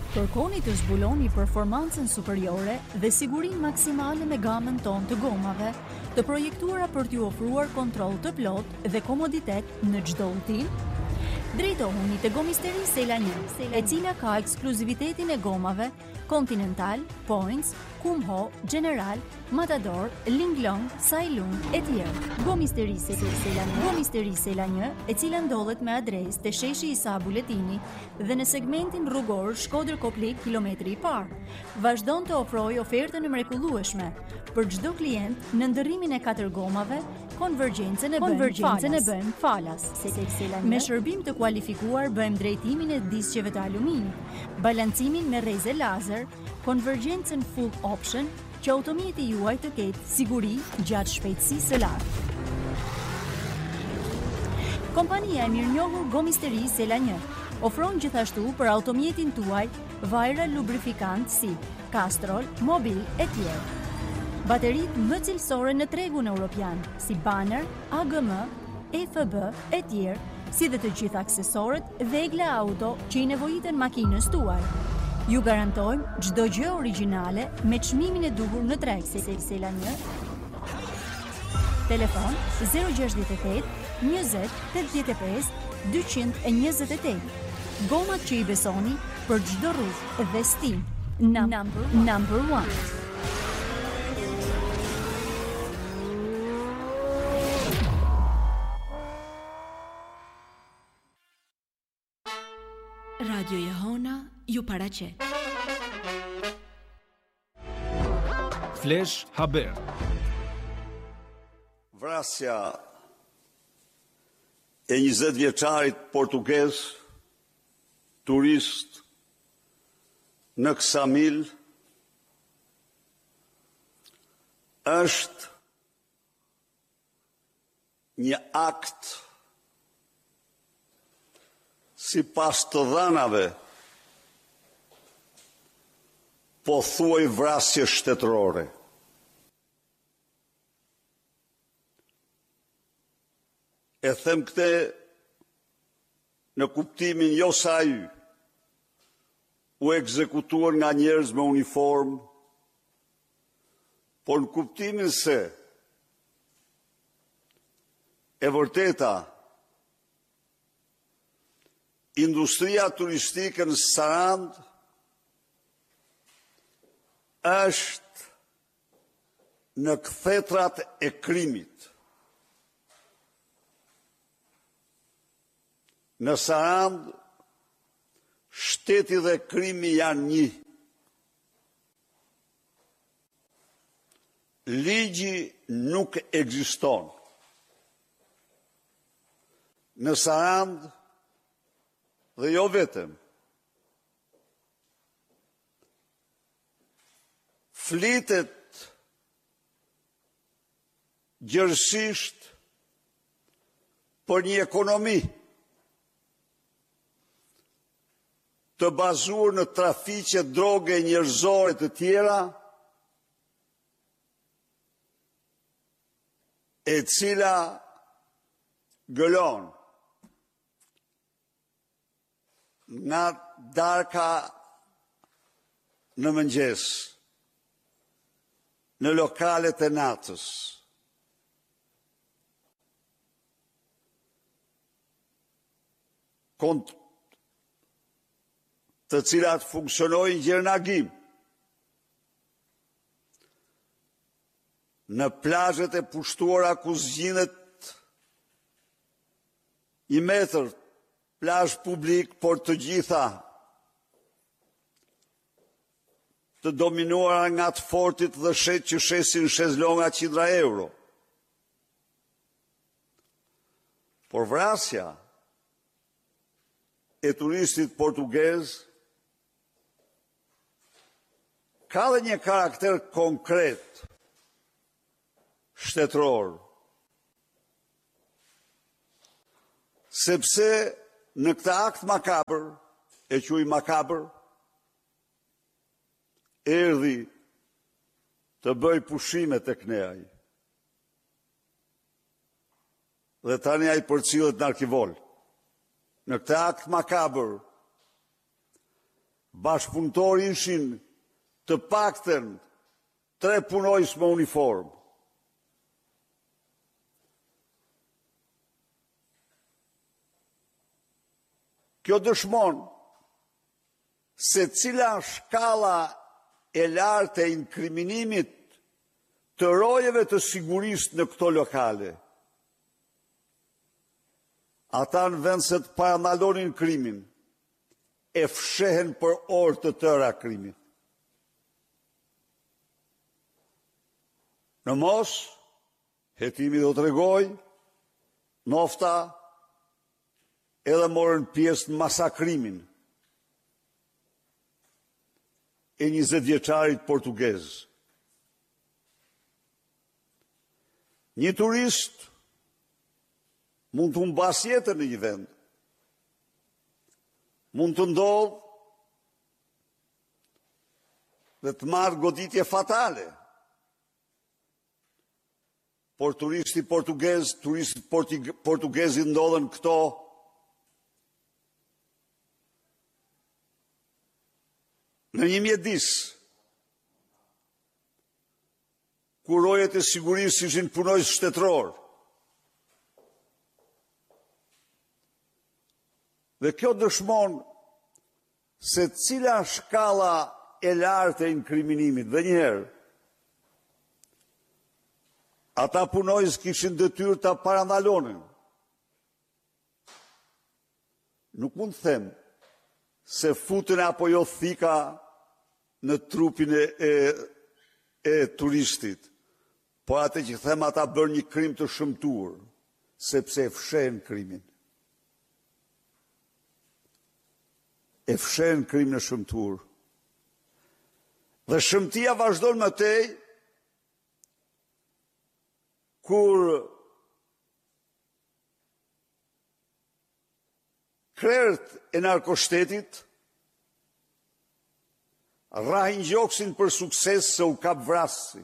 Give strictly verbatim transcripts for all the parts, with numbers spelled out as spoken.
Kërkoni të zbuloni performancën superiore dhe sigurinë maksimale me gamën tonë të gomave, të projektuara për t'ju ofruar kontroll të plotë dhe komoditet në çdo udhtim? Drejtohuni te Gomisteri Sela një, e cila ka ekskluzivitetin e gomave Continental, Points, Kumho, General, Matador, Linglong, Sailung e tjerë. Gomisteri Sela një, Gomisteri Sela një, e cila ndodhet me adresë te sheshi Isa Buletini dhe në segmentin rrugor Shkodër Koplik kilometri i parë, vazhdon të ofrojë ofertën e mrekullueshme për çdo klient në ndërrimin e katër gomave. Konvergjencën e bëjmë falas. Me shërbim të kualifikuar bëjmë drejtimin e disqeve të aluminit, balancimin me rreze lazer, konvergjencën full option, që automjeti juaj të ketë siguri gjatë shpejtësisë së lartë. Kompania e mirënjohur Gomisteri Sela një ofron gjithashtu për automjetin tuaj vajra lubrifikant si Castrol, Mobil e tjerë. Baterit më cilësore në tregun europian, si Banner, A G M, E F B e tjerë, si dhe të gjitha aksesorët dhe egla auto që i nevojiten makinës tuaj. Ju garantojmë çdo gjë origjinale me çmimin e duhur në treg. Sela një. Telefon zero gjasht e tetë, njëzet, tetëdhjetë e pesë, dyqind e njëzet e tetë. Gomat që i besoni për çdo rrugë dhe stim. Number, number one. Radio Jehona ju paraqet. Flash Haber. Vrasja e njëzet vjeçarit portugez, turist në Ksamil, është një akt si pas të dhanave, po thuaj vrasje shtetërore. E them këte në kuptimin jo sa ju u ekzekutuar nga njerëz me uniform, por në kuptimin se e vërteta industria turistike në Sarand është në kthetrat e krimit. Në Sarand, shteti dhe krimi janë një. Ligji nuk ekziston. Në Sarand, dhe jo vetëm, flitet gjërësisht për një ekonomi të bazuar në trafiqe droge njerëzore të tjera, e cila gëlon nga darka në mëngjes, në lokalet e natës. Kont të cilat funksionojnë gjernagim në plazhet e pushtuara ku zgjidhet një metër plazh publik, por të gjitha të dominuara nga të fortit dhe shet që shesin shezlonga qindra euro. Por vrasja e turistit portugez ka dhe një karakter konkret shtetëror, sepse në këtë akt makabër, e quaj makabër, erdhi të bëj pushime tek ne ai. Dhe tani ai përcillet në arkivol. Në këtë akt makabër, bashkëpunëtori ishin të paktën tre punojës me uniformë. Kjo dëshmon se cila shkalla e lartë e inkriminimit të rojeve të sigurisë në këto lokale. Ata në vend se të parandalonin krimin, e fshehen për orë të tëra krimin. Në mos, hetimi do të regoj, nofta edhe morën pjesë në masakrimin e njëzet vjeçarit portugez. Një turist mund të humbas jetën në një vend. Mund të ndodhë dhe të marrë goditje fatale. Por turisti portugez, turisti portugezit ndodhen këto në një mjedis, kur rojet e sigurisë ishin punojës shtetëror. Dhe kjo dëshmon se cila shkalla e lartë e inkriminimit, dhe njëherë, ata punojës kishin detyrë ta parandalonin. Nuk mund të them se futën apo jo thika në trupin e, e, e turistit, por atë që them ata bërë një krim të shëmtuar, sepse e fshen krimin. E fshen krim në shëmtuar. Dhe shëmtia vazhdon më tej, kur krerët e narkoshtetit rrahin gjoksin për sukses se u kap vrasësi.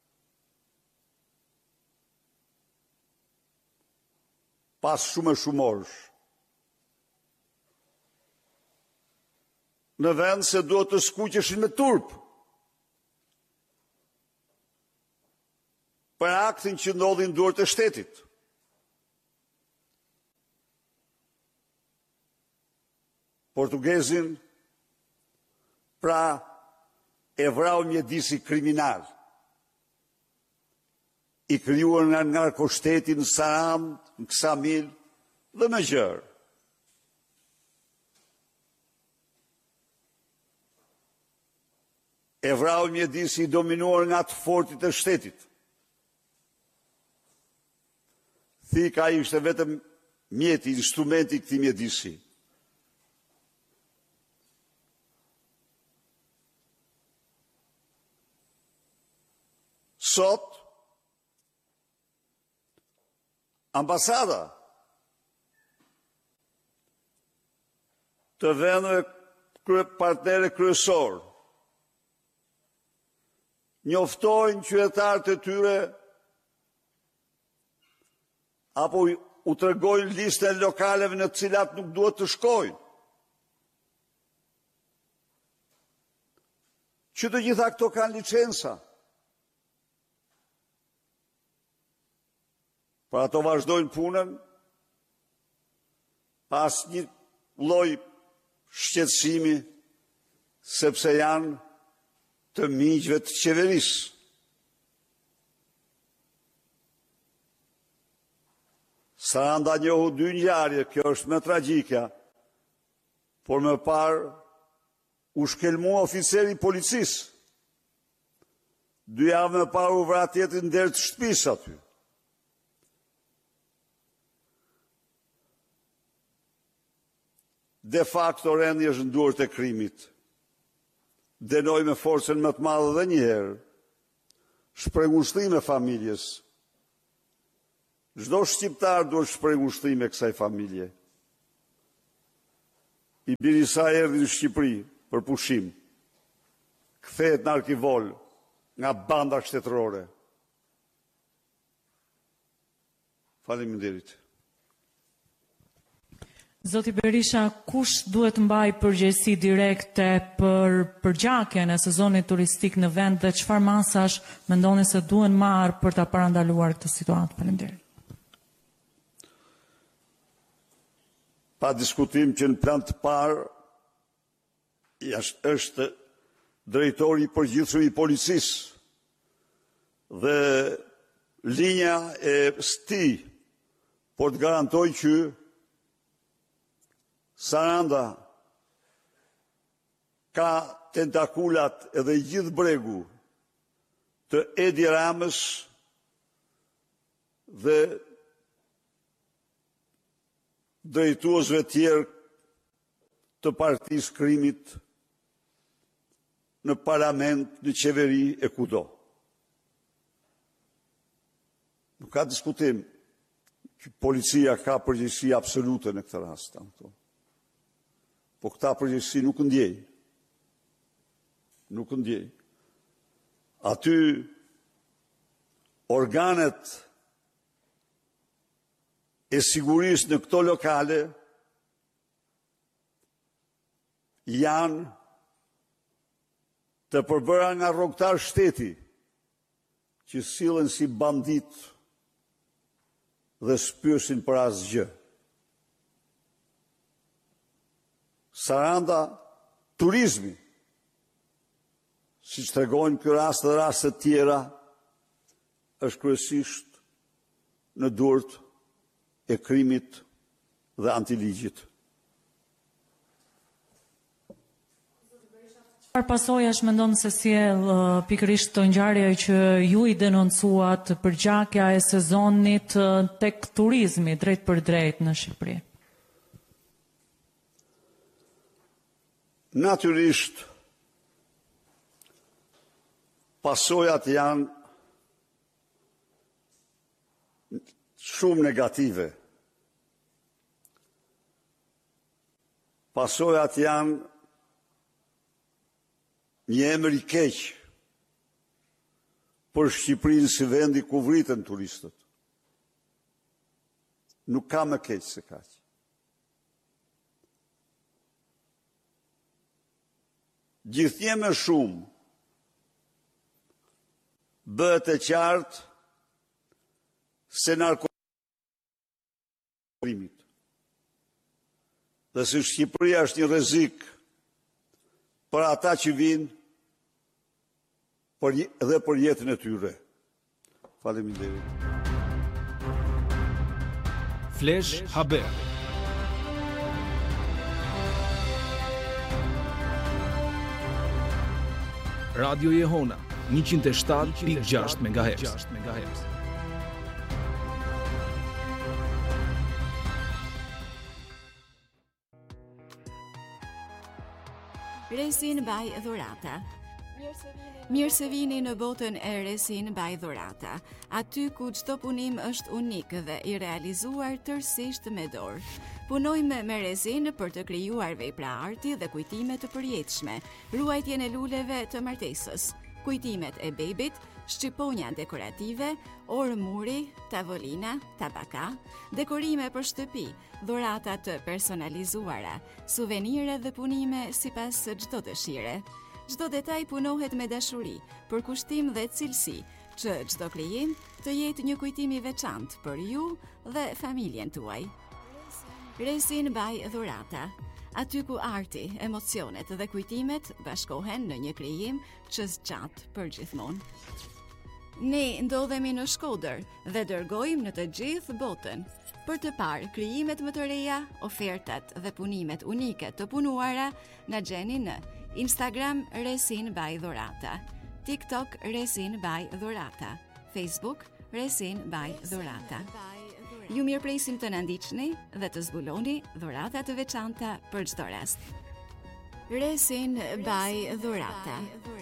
Pas shumë e shumorsh. Në vend se duhet të skuqeshin me turp për aktin që ndodhin duart e shtetit. Portugezin pra e vrau mjedisi kriminal, i krijuar nga narkoshteti në Sarand, në Ksamil dhe më gjërë. E vrau mjedisi i dominuar nga të fortit e shtetit. Thika ishte vetëm mjeti, instrumenti i këtij mjedisi. Sot, ambasada të vendeve partnere kryesor njoftojnë qytetarët e tyre apo u tregojnë listën e lokaleve në të cilat nuk duhet të shkojnë. Që të gjitha këto kanë licenca. Për ato vazhdojnë punën, pas një lloj shqetësimi, sepse janë të miqve të qeverisë. Saranda njohu dy ngjarje, kjo është më tragjike, por më parë u shkelmua oficeri i policisë. Dy javë më parë u vra tjetri në derë të shtëpisë aty. De facto rendi është në duart e krimit. Denoj me forcën më të madhe dhe njëherë. Shpreh ngushëllime familjes. Çdo shqiptar duhet shpreh ngushëllime kësaj familje. I biri sa erdhi në Shqipëri për pushim. Kthehet në Arkivol nga banda shtetërore. Faleminderit. Zoti Berisha, kush duhet mbaj përgjegjësi direkte për përgjakjen e sezonit turistik në vend dhe çfarë masash mendoni se duhen marrë për ta parandaluar këtë situatë? Faleminderit. Pa diskutim që në plan të parë është drejtori i përgjithshëm i policisë dhe linja e sti por të garantoj që Saranda ka tentakulat edhe gjithë bregu të Edi Ramës dhe drejtuesve tjerë të partisë krimit në parlament, në qeveri e kudo. Nuk ka diskutim që policia ka përgjegjësi absolute në këtë rast. Po këta përgjegjësi nuk ndjej. Nuk ndjej. Aty organet e sigurisë në këto lokale janë të përbëra nga rrogtar shteti që sillen si bandit dhe spyesin për asgjë. Saranda, turizmi, si që tregojnë ky rast dhe rastet tjera, është kryesisht në durt e krimit dhe antiligjit. Çfarë pasojash mendon se sjell uh, pikërisht të ngjarje që ju i denoncuat përgjakja e sezonit uh, tek turizmi drejt për drejt në Shqipëri? Natyrisht, pasojat janë shumë negative. Pasojat janë një emër i keq për Shqipërinë si vendi ku vriten turistët. Nuk ka më keq se kaq. Gjithnjë më shumë bëhet e qartë se narkotikrimit dhe se Shqipëria është një rrezik për ata që vinë për, dhe për jetën e tyre. Faleminderit. Flesh Haber. Radio Jehona, njëqind e shtatë pikë gjashtë megahertz. Resin by Dhurata. Mirë se vini në botën e Resin by Dhurata, aty ku çdo punim është unik dhe i realizuar tërësisht me dorë. Punojmë me resin për të krijuar vepra arti dhe kujtime të përjetshme, ruajtjen e luleve të martesës, kujtimet e bebit, shqiponja dekorative, orë muri, tavolina, tabaka, dekorime për shtëpi, dhurata të personalizuara, suvenire dhe punime sipas çdo dëshire. Çdo detaj punohet me dashuri, për kushtim dhe cilësi, që çdo krijim të jetë një kujtim i veçantë për ju dhe familjen tuaj. Resin by Dhurata, aty ku arti, emocionet dhe kujtimet bashkohen në një krijim që zgjat për gjithmonë. Ne ndodhemi në Shkodër dhe dërgojmë në të gjithë botën. Për të parë krijimet më të reja, ofertat dhe punimet unike të punuara, na gjeni në Instagram Resin by Dhurata, TikTok Resin by Dhurata, Facebook Resin by Dhurata. Ju mirëpresim të na ndiqni dhe të zbuloni dhurata të veçanta për çdo rast. Resin by Dhurata.